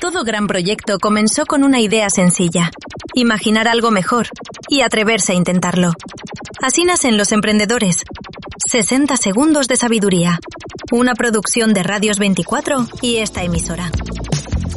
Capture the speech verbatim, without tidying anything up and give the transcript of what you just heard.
Todo gran proyecto comenzó con una idea sencilla: imaginar algo mejor y atreverse a intentarlo. Así nacen los emprendedores. sesenta segundos de sabiduría. Una producción de Radios veinticuatro y esta emisora.